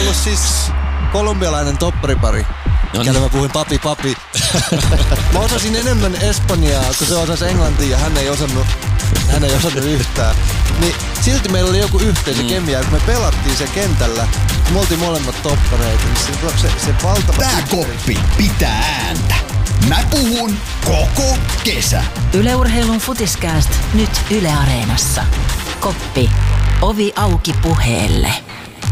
ollut siis kolumbialainen topparipari. Kelle mä puhuin papi. Mä osasin enemmän espanjaa, kun se osasi englantia ja hän ei osannut yhtään. Niin silti meillä oli joku yhteisö kemia, kun me pelattiin se kentällä. Me oltiin molemmat toppareita, niin se valtava... Tää koppi pitää ääntä. Mä puhun koko kesä. Yle Urheilun Futiskääst nyt Yle Areenassa. Koppi. Ovi auki puheelle.